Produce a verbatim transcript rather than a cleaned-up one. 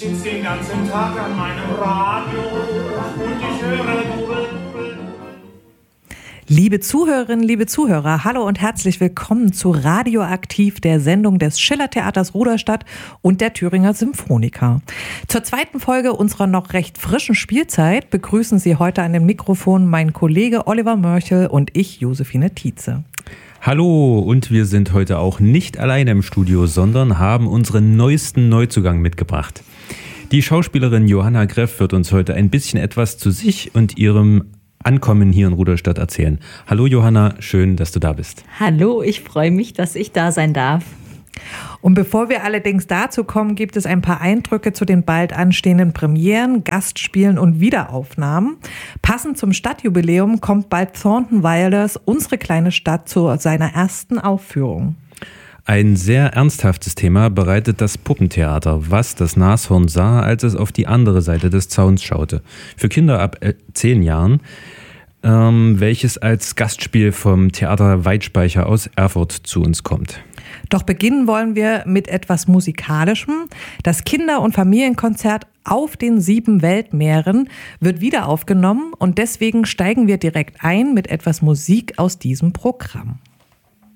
sitz den ganzen Tag an meinem Radio und ich höre Dubel. Liebe Zuhörerinnen, liebe Zuhörer, hallo und herzlich willkommen zu Radioaktiv, der Sendung des Schillertheaters Ruderstadt und der Thüringer Symphoniker. Zur zweiten Folge unserer noch recht frischen Spielzeit begrüßen Sie heute an dem Mikrofon mein Kollege Oliver Mörchel und ich, Josephine Tietze. Hallo, und wir sind heute auch nicht alleine im Studio, sondern haben unseren neuesten Neuzugang mitgebracht. Die Schauspielerin Johanna Greff wird uns heute ein bisschen etwas zu sich und ihrem Ankommen hier in Ruderstadt erzählen. Hallo Johanna, schön, dass du da bist. Hallo, ich freue mich, dass ich da sein darf. Und bevor wir allerdings dazu kommen, gibt es ein paar Eindrücke zu den bald anstehenden Premieren, Gastspielen und Wiederaufnahmen. Passend zum Stadtjubiläum kommt bald Thornton Wilders, unsere kleine Stadt, zu seiner ersten Aufführung. Ein sehr ernsthaftes Thema bereitet das Puppentheater, was das Nashorn sah, als es auf die andere Seite des Zauns schaute. Für Kinder ab zehn Jahren, ähm, welches als Gastspiel vom Theater Weitspeicher aus Erfurt zu uns kommt. Doch beginnen wollen wir mit etwas Musikalischem. Das Kinder- und Familienkonzert Auf den sieben Weltmeeren wird wieder aufgenommen und deswegen steigen wir direkt ein mit etwas Musik aus diesem Programm.